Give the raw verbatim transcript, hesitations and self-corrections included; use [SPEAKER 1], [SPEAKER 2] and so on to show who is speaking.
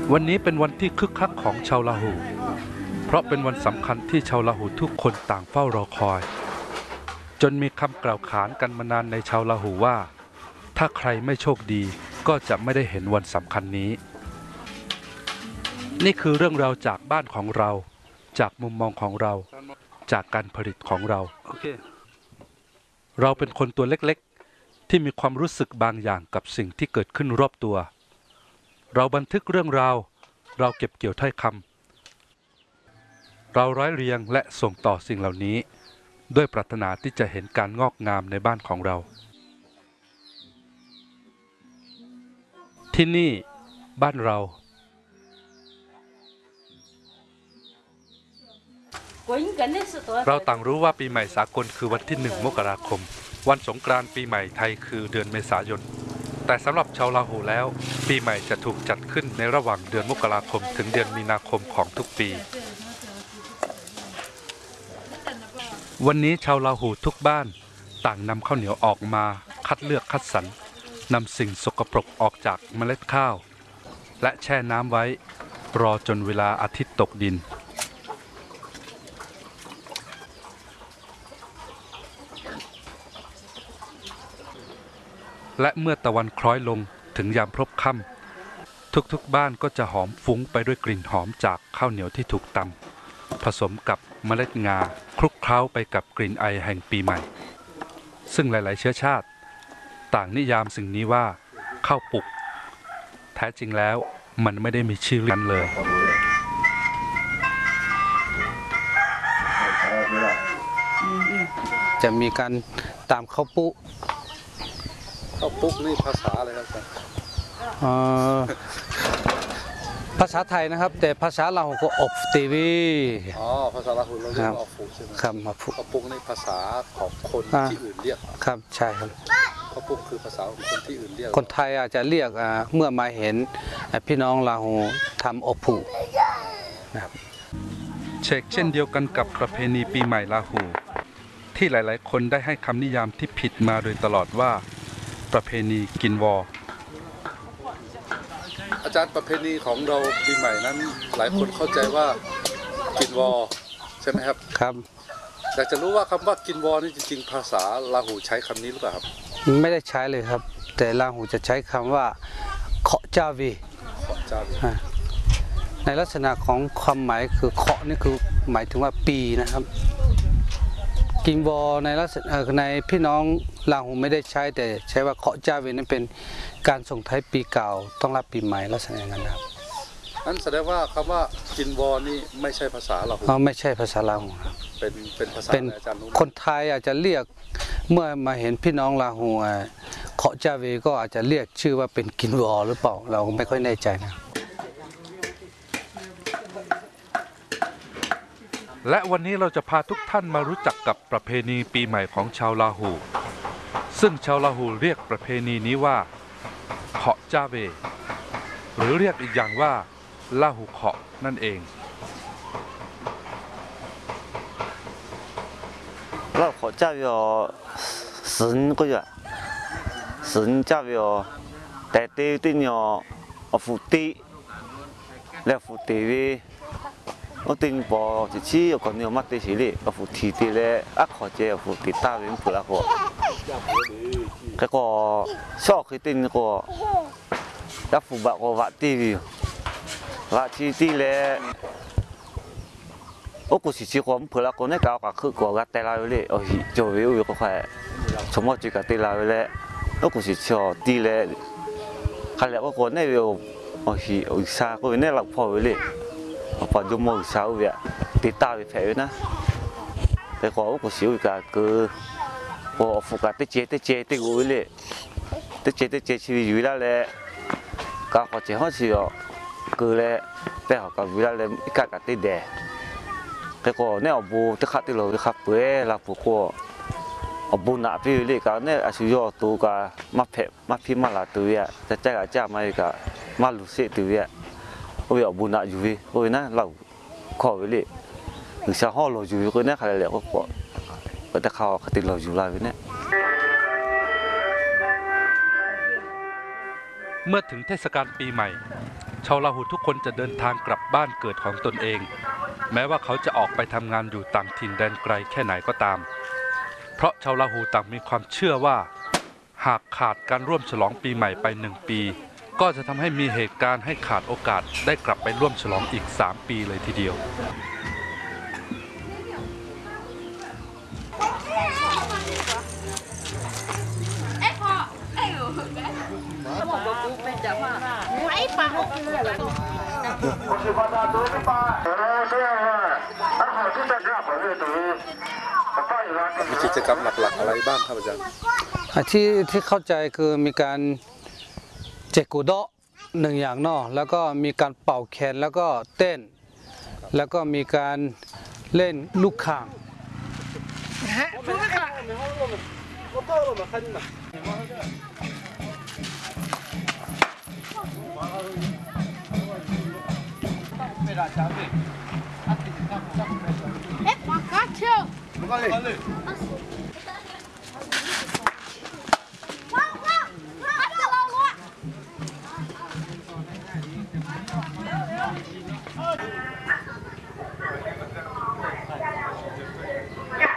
[SPEAKER 1] วันนี้เป็นวันที่คึกคักของชาวลาหูเพราะเป็นวันสำคัญที่ชาวลาหูทุกคนต่างเฝ้ารอคอยจนมีคำกล่าวขานกันมานานในชาวลาหูว่าถ้าใครไม่โชคดีก็จะไม่ได้เห็นวันสำคัญนี้นี่คือเรื่องราวจากบ้านของเราจากมุมมองของเราจากการผลิตของเรา okay. เราเป็นคนตัวเล็กๆที่มีความรู้สึกบางอย่างกับสิ่งที่เกิดขึ้นรอบตัวเราบันทึกเรื่องราวเราเก็บเกี่ยวถ้อยคำเราร้อยเรียงและส่งต่อสิ่งเหล่านี้ด้วยปรารถนาที่จะเห็นการงอกงามในบ้านของเราที่นี่บ้านเราเราต่างรู้ว่าปีใหม่สากลคือวันที่หนึ่งมกราคมวันสงกรานต์ปีใหม่ไทยคือเดือนเมษายนแต่สำหรับชาวลาหูแล้วปีใหม่จะถูกจัดขึ้นในระหว่างเดือนมกราคมถึงเดือนมีนาคมของทุกปีวันนี้ชาวลาหูทุกบ้านต่างนำข้าวเหนียวออกมาคัดเลือกคัดสรรนำสิ่งสกปรกออกจากเมล็ดข้าวและแช่น้ำไว้รอจนเวลาอาทิตย์ตกดินและเมื่อตะวันคล้อยลงถึงยามพลบค่ำทุกๆบ้านก็จะหอมฟุ้งไปด้วยกลิ่นหอมจากข้าวเหนียวที่ถูกตำผสมกับเมล็ดงาคลุกเคล้าไปกับกลิ่นไอแห่งปีใหม่ซึ่งหลายๆเชื้อชาติต่างนิยามสิ่งนี้ว่าข้าวปุกแท้จริงแล้วมันไม่ได้มีชื่อนั้นเลย
[SPEAKER 2] จะมีการตามข้าวปุ
[SPEAKER 3] ข้าวปุกนี่ภาษาอะไรครับ
[SPEAKER 2] ภาษาไทยนะครับแต่ภาษาเราก็อบตีวี
[SPEAKER 3] อ๋อภาษาเราเราเรียกว่าอบปุกใช่ไหม
[SPEAKER 2] ครับอบปุก
[SPEAKER 3] ข้าวปุกนี่ภาษาของคนที่อื่นเรียก
[SPEAKER 2] ครับใช่ครับ
[SPEAKER 3] ข้าวปุกคือภาษาของคนที่อื่นเรียก
[SPEAKER 2] คนไทยอาจจะเรียกเมื่อมาเห็นพี่น้องลาหูทำอบปุนะครับ
[SPEAKER 1] เชกเช่นเดียวกันกับประเพณีปีใหม่ลาหูที่หลายๆคนได้ให้คำนิยามที่ผิดมาโดยตลอดว่าประเพณีกินวอ
[SPEAKER 3] อาจารย์ประเพณีของเราปีใหม่นั้นหลายคนเข้าใจว่ากินวอใช่ไหมครับ
[SPEAKER 2] ครับ
[SPEAKER 3] อยากจะรู้ว่าคำว่ากินวอนี่จริงๆภาษาลาหูใช้คำนี้หรือเปล่าครับ
[SPEAKER 2] ไม่ได้ใช้เลยครับแต่ลาหูจะใช้คำว่าเคาะจาวี
[SPEAKER 3] เคาะจาวี
[SPEAKER 2] ในลักษณะของความหมายคือเคาะนี่คือหมายถึงว่าปีนะครับกินวอในลักษณะในพี่น้องลาหูไม่ได้ใช้แต่ใช้ว่าเคาะจาวีนั้นเป็นการส่งท้ายปีเก่าต้องรับปีใหม่ลักษณะอย่างนั้นครับ
[SPEAKER 3] นั่นแสดงว่าคำว่ากินวอนี่ไม่ใช่ภาษาลาหู
[SPEAKER 2] อ๋อไม่ใช่ภาษาลาหูครับ
[SPEAKER 3] เป็นเป็นภาษาอาจารย์รู้
[SPEAKER 2] คนไทยอาจจะเรียกเมื่อมาเห็นพี่น้องลาหูเคาะจาวีก็อาจจะเรียกชื่อว่าเป็นกินวอหรือเปล่าเราไม่ค่อยแน่ใจนะ
[SPEAKER 1] และวันนี้เราจะพาทุกท่านมารู้จักกับประเพณีปีใหม่ของชาวลาหูซึ่งชาวลาหูเรียกประเพณีนี้ว่าเคาะจาเวหรือเรียกอีกอย่างว่าลาหูเคาะนั่นเอง
[SPEAKER 4] ลาหูเคาะจาเวสินก็จะสินจาเวแต่เตี้ยตีเนาะฟุติแล้วฟุติเว我顶包一次我讲你买的是哩，我付提的嘞，啊靠这我付的大人付那个，那个小去顶那个，要付八个八的哩，八提的嘞，我过是去我们付那个那个个去过个带来嘞，哦就有有个块，从我这个带来嘞，我过是去的嘞，看来我个那个哦是有啥个那老婆嘞。พอดูมือเช้าเวียติดตาไปแผลนะแต่ขอว่ากูสิวก็คือพอฟุกติเจติเจติกูเลยติเจติเจชีวิตอยู่แล้วแหละก็ขอเจ้าเขาสิอ๋อคือเลยแต่เขาก็อยู่แล้วเลยอีกก็ติดแดดแต่ก็เนี่ยเอาบูติขัดติโลติขับเปื่อยแล้วพวกก็เอาบูหนาพี่เลยก็เนี่ยอาชีพตัวก็มาเพ็บมาพิมมาลาตัวอ่ะจะแจ้งอาจารย์มาอีกก็มาลุเสตัวอ่ะโอ้ยบุญน่ะอยู่วิโอ้ยนะเราขอไว้เลยหรือชาวห้องเราอยู่ก็เนี่ยใครเลยก็ขอก็จะเข้าติดเราอยู่แล้วเนี่ย
[SPEAKER 1] เมื่อถึงเทศกาลปีใหม่ ชาวลาหูทุกคนจะเดินทางกลับบ้านเกิดของตนเอง แม้ว่าเขาจะออกไปทำงานอยู่ต่างถิ่นแดนไกลแค่ไหนก็ตาม เพราะชาวลาหูต่างมีความเชื่อว่า หากขาดการร่วมฉลองปีใหม่ไปหนึ่งปี ก็จะทำให้มีเหตุการณ์ให้ขาดโอกาสได้กลับไปร่วมฉลองอีกสามปีเลยทีเดียว
[SPEAKER 3] มีกิจกรรมหลักๆอะไรบ้างครับอาจารย์
[SPEAKER 2] อ่ะที่ที่เข้าใจคือมีการเจกกูเดาะหนึ่งอย่างเนอะแล้วก็มีการเป่าแคนแล้วก็เต้น แล้วก็มีการเล่นลูกข่าง
[SPEAKER 5] Eh, macacho!